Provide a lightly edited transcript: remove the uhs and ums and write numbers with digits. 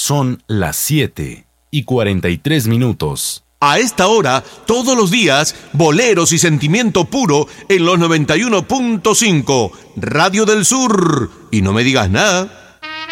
Son las 7:43. A esta hora, todos los días, boleros y sentimiento puro en los 91.5, Radio del Sur. Y no me digas nada.